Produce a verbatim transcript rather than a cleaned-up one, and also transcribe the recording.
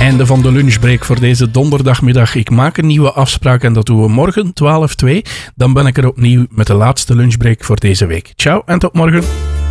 Einde van de lunchbreak voor deze donderdagmiddag. Ik maak een nieuwe afspraak en dat doen we morgen, twaalf twee. Dan ben ik er opnieuw met de laatste lunchbreak voor deze week. Ciao en tot morgen.